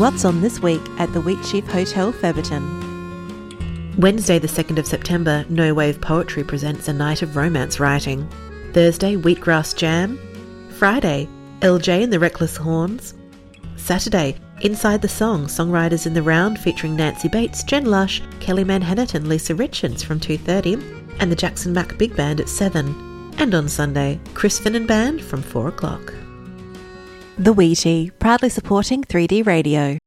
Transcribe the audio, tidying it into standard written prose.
what's on this week at the Wheatsheaf Hotel, Featherton. Wednesday the 2nd of September, No Wave Poetry presents a night of romance writing. Thursday, Wheatgrass Jam. Friday, LJ and the Reckless Horns. Saturday, Inside the Song, Songwriters in the Round featuring Nancy Bates, Jen Lush, Kelly Manhattan and Lisa Richards from 2:30 and the Jackson Mack Big Band at 7. And on Sunday, Chris Finnan Band from 4 o'clock. The Wheatie, proudly supporting 3D Radio.